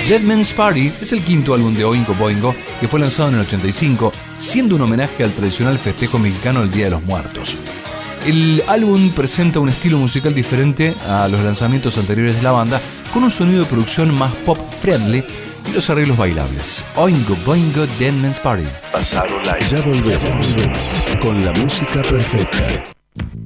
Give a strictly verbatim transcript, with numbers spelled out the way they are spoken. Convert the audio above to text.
Dead Man's Party es el quinto álbum de Oingo Boingo que fue lanzado en el ochenta y cinco, siendo un homenaje al tradicional festejo mexicano del Día de los Muertos. El álbum presenta un estilo musical diferente a los lanzamientos anteriores de la banda, con un sonido de producción más pop-friendly y los arreglos bailables. Oingo Boingo, Dead Man's Party. Pasado Live. Ya volvemos con la música perfecta.